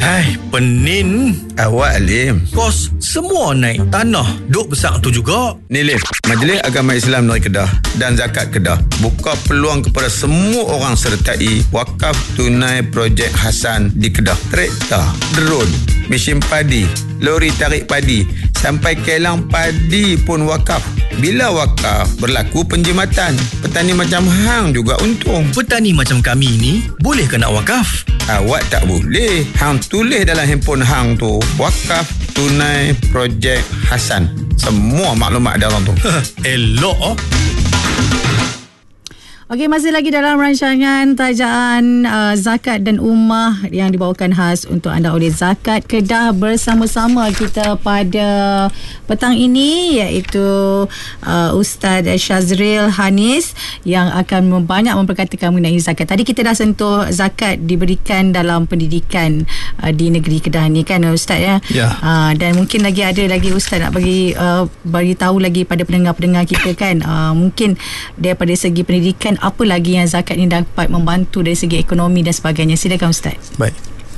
Hai, penin. Awak Lim. Kos semua naik. Tanah duk besar tu juga. Ni Lim, Majlis Agama Islam Negeri Kedah dan Zakat Kedah buka peluang kepada semua orang sertai wakaf tunai projek Hasan di Kedah. Traktor, drone, mesin padi, lori tarik padi, sampai kelang padi pun wakaf. Bila wakaf, berlaku penjimatan. Petani macam hang juga untung. Petani macam kami ni boleh ke nak wakaf? Awak tak boleh. Hang tulis dalam handphone hang tu, wakaf tunai projek Hasan. Semua maklumat dalam tu. Elok. Okey, masih lagi dalam rancangan tajaan zakat dan ummah yang dibawakan khas untuk anda oleh Zakat Kedah. Bersama-sama kita pada petang ini iaitu Ustaz Syazril Hanis yang akan banyak memperkatakan mengenai zakat. Tadi kita dah sentuh zakat diberikan dalam pendidikan di negeri Kedah ni kan Ustaz ya. Ya. Dan mungkin lagi ada lagi Ustaz nak bagi tahu lagi pada pendengar-pendengar kita kan. Mungkin daripada segi pendidikan apa lagi yang zakat ni dapat membantu dari segi ekonomi dan sebagainya. Silakan Ustaz. Baik.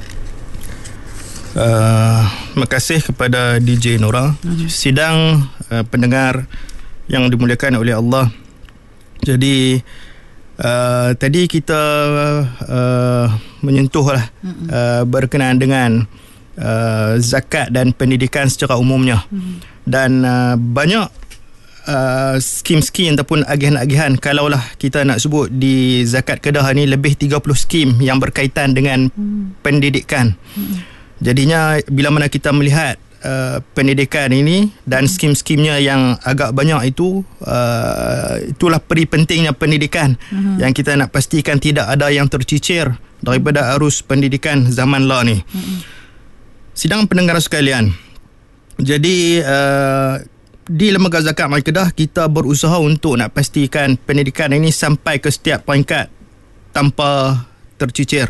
Terima kasih kepada DJ Nora. Sidang pendengar yang dimuliakan oleh Allah. Jadi tadi kita menyentuhlah berkenaan dengan zakat dan pendidikan secara umumnya. Dan banyak skim-skim ataupun agihan-agihan, kalaulah kita nak sebut di Zakat Kedah ni lebih 30 skim yang berkaitan dengan pendidikan. Jadinya bila mana kita melihat pendidikan ini dan skim-skimnya yang agak banyak itu, itulah peri pentingnya pendidikan yang kita nak pastikan tidak ada yang tercicir daripada arus pendidikan zaman lah ni. Sidang pendengar sekalian, jadi di Lembaga Zakat Negeri Kedah kita berusaha untuk nak pastikan pendidikan ini sampai ke setiap peringkat tanpa tercicir.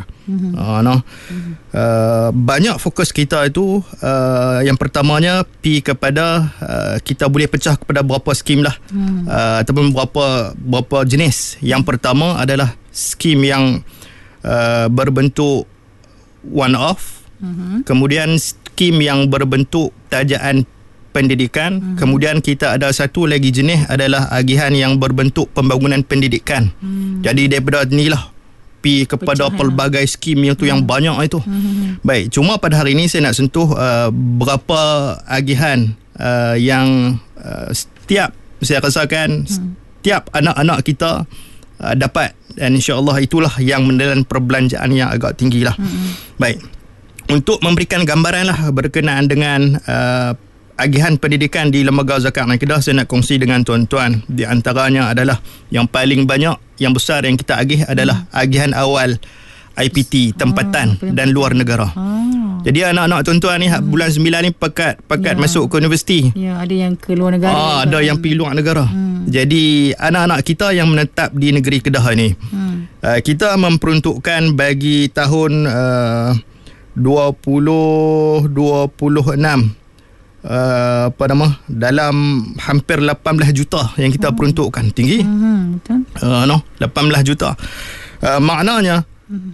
Banyak fokus kita itu yang pertamanya kepada kita boleh pecah kepada berapa skim lah, ataupun berapa jenis. Yang pertama adalah skim yang berbentuk one off, kemudian skim yang berbentuk tajaan pendidikan, kemudian kita ada satu lagi jenis adalah agihan yang berbentuk pembangunan pendidikan. Jadi daripada inilah kepada pelbagai skim yang tu yang banyak itu. Baik, cuma pada hari ini saya nak sentuh berapa agihan yang setiap, saya rasakan setiap anak-anak kita dapat, dan insya-Allah itulah yang menelan perbelanjaan yang agak tinggilah. Baik, untuk memberikan gambaran lah berkenaan dengan agihan pendidikan di Lembaga Zakat Negeri Kedah, saya nak kongsi dengan tuan-tuan. Di antaranya adalah yang paling banyak, yang besar yang kita agih adalah agihan awal IPT tempatan dan luar negara. Jadi anak-anak tuan-tuan ni bulan 9 ni pekat masuk ke universiti. Ya, ada yang ke luar negara. Ada yang pergi luar negara. Jadi anak-anak kita yang menetap di negeri Kedah ni, kita memperuntukkan bagi tahun 2026 dalam hampir 18 juta yang kita peruntukkan. Tinggi? Betul. 18 juta. Maknanya